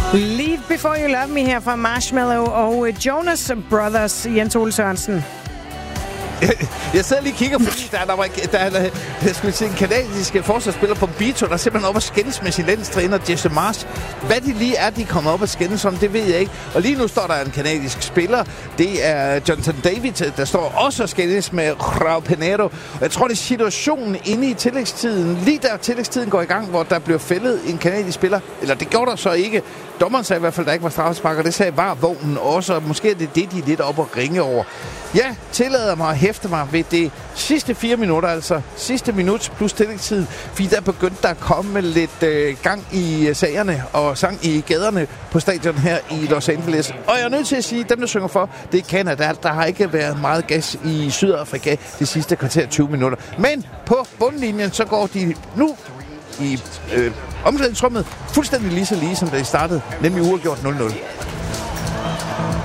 Leave Before You Love Me her fra Marshmello og Jonas Brothers, Jens Ole Sørensen. Jeg sidder lige og kigger, fordi der er en kanadisk forsvarsspiller på Bito, der er simpelthen op og skændes med sin landstræner, Jesse Marsh. Hvad de lige er, de kommer op og skændes om, det ved jeg ikke. Og lige nu står der en kanadisk spiller. Det er Jonathan David, der står også og skændes med Raul Pinheiro. Og jeg tror, det er situationen inde i tillægstiden. Lige der tillægstiden går i gang, hvor der bliver fældet en kanadisk spiller. Eller det gjorde der så ikke. Dommeren sagde i hvert fald, der ikke var straffespark, og det sagde VAR-vognen også. Og måske er det det, de er lidt op og ringe over. Ja, tillader mig at hæfte mig ved det sidste 4 minutter, altså sidste minut plus tillægstid, fordi der begyndte der at komme lidt gang i sagerne og sang i gaderne på stadion her i Los Angeles. Og jeg er nødt til at sige, at dem, der synger for, det er Canada. Der har ikke været meget gas i Sydafrika de sidste kvarter 20 minutter. Men på bundlinjen, så går de nu i omklædningsrummet fuldstændig lige så lige, som da de startede, nemlig uafgjort 0-0.